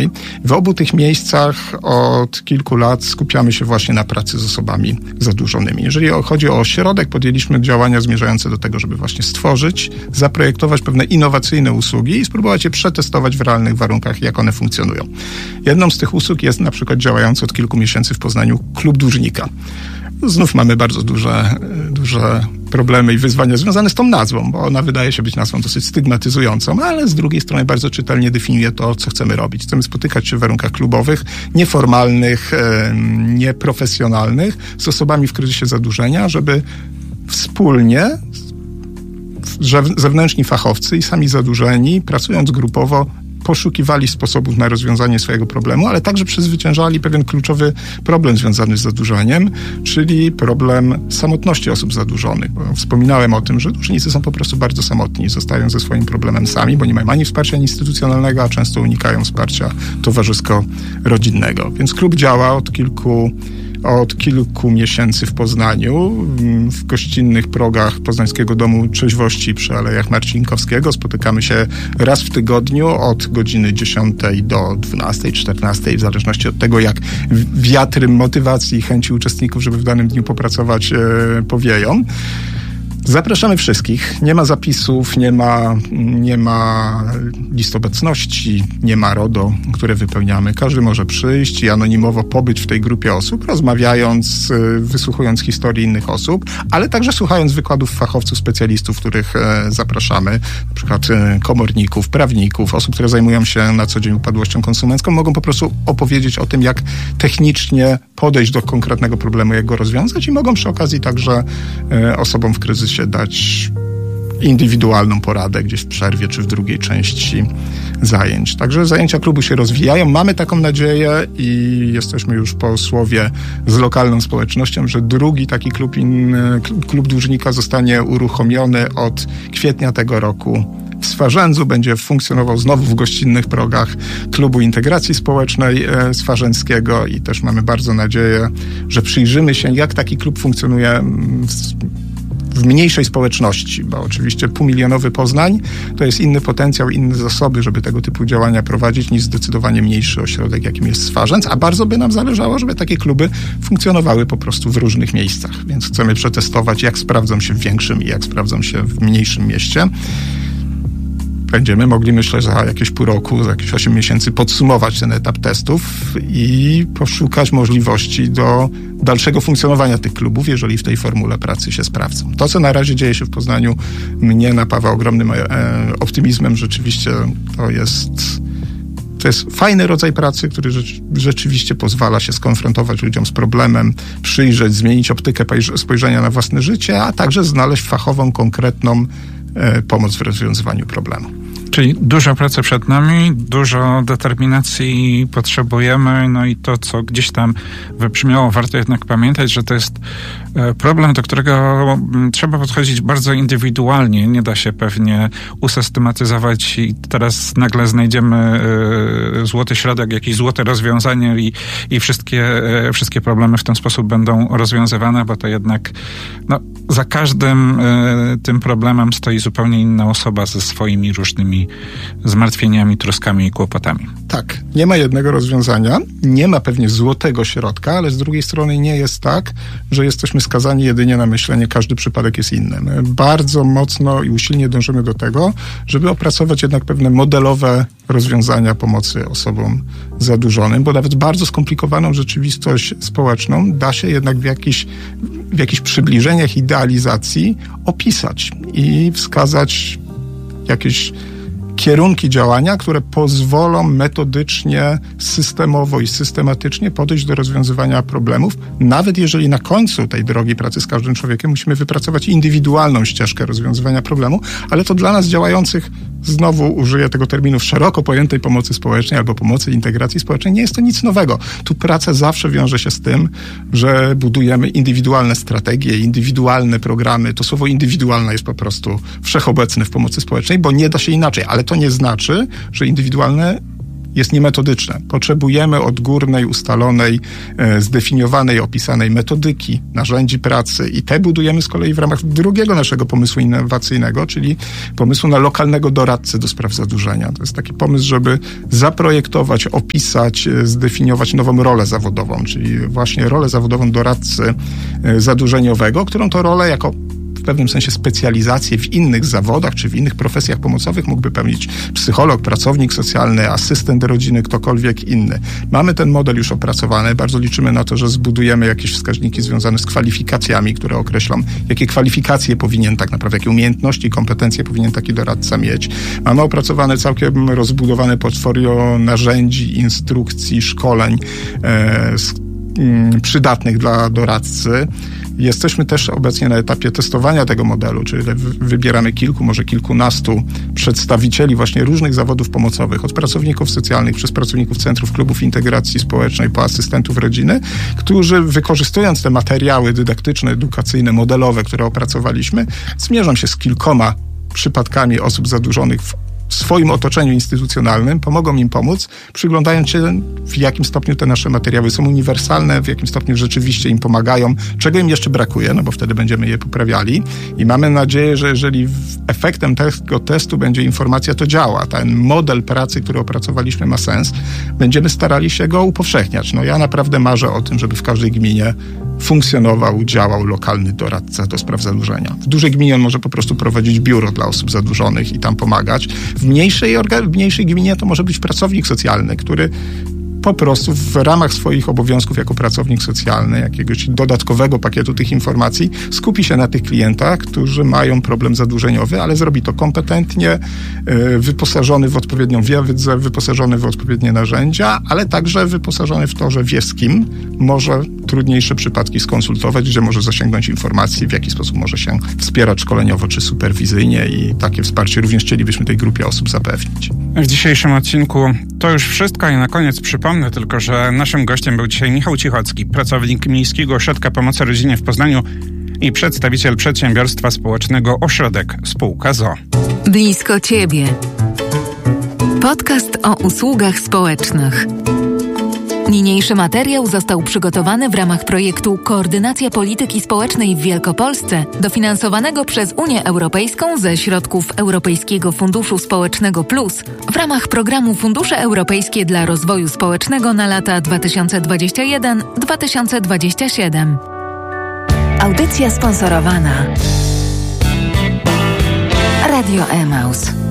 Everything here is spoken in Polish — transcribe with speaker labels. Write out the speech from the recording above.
Speaker 1: społecznej. W obu tych miejscach od kilku lat skupiamy się właśnie na pracy z osobami zadłużonymi. Jeżeli chodzi o ośrodek, podjęliśmy działania zmierzające do tego, żeby właśnie stworzyć, zaprojektować pewne innowacyjne usługi i spróbować je przetestować w realnych warunkach, jak one funkcjonują. Jedną z tych usług jest na przykład działający od kilku miesięcy w Poznaniu Klub Dłużnika. Znów mamy bardzo duże problemy i wyzwania związane z tą nazwą, bo ona wydaje się być nazwą dosyć stygmatyzującą, ale z drugiej strony bardzo czytelnie definiuje to, co chcemy robić. Chcemy spotykać się w warunkach klubowych, nieformalnych, nieprofesjonalnych, z osobami w kryzysie zadłużenia, żeby wspólnie zewnętrzni fachowcy i sami zadłużeni, pracując grupowo, poszukiwali sposobów na rozwiązanie swojego problemu, ale także przezwyciężali pewien kluczowy problem związany z zadłużeniem, czyli problem samotności osób zadłużonych. Bo wspominałem o tym, że dłużnicy są po prostu bardzo samotni, zostają ze swoim problemem sami, bo nie mają ani wsparcia instytucjonalnego, a często unikają wsparcia towarzysko-rodzinnego. Więc klub działa od kilku miesięcy w Poznaniu, w gościnnych progach Poznańskiego Domu Trzeźwości przy Alejach Marcinkowskiego. Spotykamy się raz w tygodniu od godziny 10 do 12, 14, w zależności od tego, jak wiatry motywacji i chęci uczestników, żeby w danym dniu popracować, powieją. Zapraszamy wszystkich. Nie ma zapisów, nie ma list obecności, nie ma RODO, które wypełniamy. Każdy może przyjść i anonimowo pobyć w tej grupie osób, rozmawiając, wysłuchując historii innych osób, ale także słuchając wykładów fachowców, specjalistów, których zapraszamy, na przykład komorników, prawników, osób, które zajmują się na co dzień upadłością konsumencką, mogą po prostu opowiedzieć o tym, jak technicznie podejść do konkretnego problemu, jak go rozwiązać i mogą przy okazji także osobom w kryzysie dać indywidualną poradę gdzieś w przerwie czy w drugiej części zajęć. Także zajęcia klubu się rozwijają. Mamy taką nadzieję i jesteśmy już po słowie z lokalną społecznością, że drugi taki klub dłużnika zostanie uruchomiony od kwietnia tego roku. W Swarzędzu będzie funkcjonował znowu w gościnnych progach Klubu Integracji Społecznej Swarzędzkiego i też mamy bardzo nadzieję, że przyjrzymy się, jak taki klub funkcjonuje w mniejszej społeczności, bo oczywiście półmilionowy Poznań to jest inny potencjał, inne zasoby, żeby tego typu działania prowadzić, niż zdecydowanie mniejszy ośrodek, jakim jest Swarzędz, a bardzo by nam zależało, żeby takie kluby funkcjonowały po prostu w różnych miejscach, więc chcemy przetestować, jak sprawdzą się w większym i jak sprawdzą się w mniejszym mieście. Będziemy mogli, myślę, za jakieś pół roku, za jakieś 8 miesięcy podsumować ten etap testów i poszukać możliwości do dalszego funkcjonowania tych klubów, jeżeli w tej formule pracy się sprawdzą. To, co na razie dzieje się w Poznaniu, mnie napawa ogromnym optymizmem. Rzeczywiście to jest fajny rodzaj pracy, który rzeczywiście pozwala się skonfrontować ludziom z problemem, przyjrzeć, zmienić optykę spojrzenia na własne życie, a także znaleźć fachową, konkretną pomoc w rozwiązywaniu problemu.
Speaker 2: Czyli dużo pracy przed nami, dużo determinacji potrzebujemy, no i to, co gdzieś tam wybrzmiało, warto jednak pamiętać, że to jest problem, do którego trzeba podchodzić bardzo indywidualnie. Nie da się pewnie usystematyzować i teraz nagle znajdziemy złoty środek, jakieś złote rozwiązanie i wszystkie problemy w ten sposób będą rozwiązywane, bo to jednak za każdym tym problemem stoi zupełnie inna osoba ze swoimi różnymi zmartwieniami, troskami i kłopotami.
Speaker 1: Tak, nie ma jednego rozwiązania, nie ma pewnie złotego środka, ale z drugiej strony nie jest tak, że jesteśmy skazani jedynie na myślenie, każdy przypadek jest inny. My bardzo mocno i usilnie dążymy do tego, żeby opracować jednak pewne modelowe rozwiązania pomocy osobom zadłużonym, bo nawet bardzo skomplikowaną rzeczywistość społeczną da się jednak w jakichś przybliżeniach idealizacji opisać i wskazać jakieś kierunki działania, które pozwolą metodycznie, systemowo i systematycznie podejść do rozwiązywania problemów, nawet jeżeli na końcu tej drogi pracy z każdym człowiekiem musimy wypracować indywidualną ścieżkę rozwiązywania problemu, ale to dla nas działających, znowu użyję tego terminu, w szeroko pojętej pomocy społecznej albo pomocy integracji społecznej, nie jest to nic nowego. Tu praca zawsze wiąże się z tym, że budujemy indywidualne strategie, indywidualne programy. To słowo indywidualne jest po prostu wszechobecne w pomocy społecznej, bo nie da się inaczej, ale to nie znaczy, że indywidualne jest niemetodyczne. Potrzebujemy odgórnej, ustalonej, zdefiniowanej, opisanej metodyki, narzędzi pracy i te budujemy z kolei w ramach drugiego naszego pomysłu innowacyjnego, czyli pomysłu na lokalnego doradcę do spraw zadłużenia. To jest taki pomysł, żeby zaprojektować, opisać, zdefiniować nową rolę zawodową, czyli właśnie rolę zawodową doradcy zadłużeniowego, którą to rolę jako w pewnym sensie specjalizację w innych zawodach czy w innych profesjach pomocowych mógłby pełnić psycholog, pracownik socjalny, asystent rodziny, ktokolwiek inny. Mamy ten model już opracowany. Bardzo liczymy na to, że zbudujemy jakieś wskaźniki związane z kwalifikacjami, które określą, jakie kwalifikacje powinien tak naprawdę, jakie umiejętności, kompetencje powinien taki doradca mieć. Mamy opracowane całkiem rozbudowane portfolio narzędzi, instrukcji, szkoleń przydatnych dla doradcy. Jesteśmy też obecnie na etapie testowania tego modelu, czyli wybieramy kilku, może kilkunastu przedstawicieli właśnie różnych zawodów pomocowych, od pracowników socjalnych, przez pracowników centrów, klubów integracji społecznej, po asystentów rodziny, którzy wykorzystując te materiały dydaktyczne, edukacyjne, modelowe, które opracowaliśmy, zmierzą się z kilkoma przypadkami osób zadłużonych w swoim otoczeniu instytucjonalnym, pomogą im pomóc, przyglądając się, w jakim stopniu te nasze materiały są uniwersalne, w jakim stopniu rzeczywiście im pomagają, czego im jeszcze brakuje, no bo wtedy będziemy je poprawiali i mamy nadzieję, że jeżeli efektem tego testu będzie informacja, to działa. Ten model pracy, który opracowaliśmy, ma sens. Będziemy starali się go upowszechniać. No ja naprawdę marzę o tym, żeby w każdej gminie funkcjonował, działał lokalny doradca do spraw zadłużenia. W dużej gminie on może po prostu prowadzić biuro dla osób zadłużonych i tam pomagać. W mniejszej gminie to może być pracownik socjalny, który po prostu w ramach swoich obowiązków jako pracownik socjalny, jakiegoś dodatkowego pakietu tych informacji, skupi się na tych klientach, którzy mają problem zadłużeniowy, ale zrobi to kompetentnie, wyposażony w odpowiednią wiedzę, wyposażony w odpowiednie narzędzia, ale także wyposażony w to, że wie z kim może trudniejsze przypadki skonsultować, gdzie może zasięgnąć informacji, w jaki sposób może się wspierać szkoleniowo czy superwizyjnie i takie wsparcie również chcielibyśmy tej grupie osób zapewnić.
Speaker 2: W dzisiejszym odcinku to już wszystko i na koniec przypomnę tylko, że naszym gościem był dzisiaj Michał Cichocki, pracownik Miejskiego Ośrodka Pomocy Rodzinie w Poznaniu i przedstawiciel przedsiębiorstwa społecznego Ośrodek Spółka ZOO.
Speaker 3: Blisko Ciebie. Podcast o usługach społecznych. Niniejszy materiał został przygotowany w ramach projektu Koordynacja Polityki Społecznej w Wielkopolsce, dofinansowanego przez Unię Europejską ze środków Europejskiego Funduszu Społecznego Plus w ramach programu Fundusze Europejskie dla Rozwoju Społecznego na lata 2021-2027. Audycja sponsorowana. Radio Emaus.